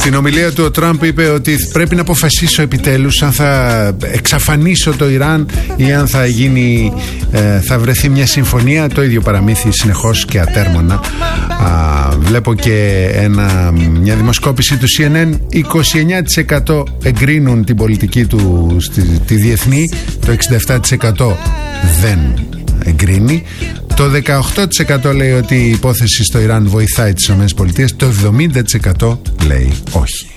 Στην ομιλία του ο Τραμπ είπε ότι πρέπει να αποφασίσω επιτέλους αν θα εξαφανίσω το Ιράν ή αν θα βρεθεί μια συμφωνία. Το ίδιο παραμύθι συνεχώς και ατέρμονα. Βλέπω και μια δημοσκόπηση του CNN. 29% εγκρίνουν την πολιτική του τη διεθνή, το 67% δεν εγκρίνει. Το 18% λέει ότι η υπόθεση στο Ιράν βοηθάει τις ΗΠΑ, το 70% λέει όχι.